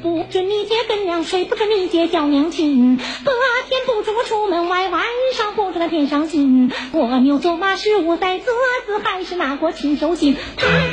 不准你接跟娘睡，不准你接叫娘亲。白天不准我出门外，晚上不准天上行。我牛走马15载，这次还是拿过亲手信。